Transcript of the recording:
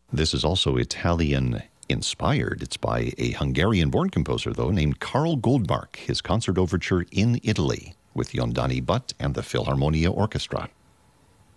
This is also Italian-inspired. It's by a Hungarian-born composer, though, named Karl Goldmark, his concert overture In Italy, with Yondani Butt and the Philharmonia Orchestra.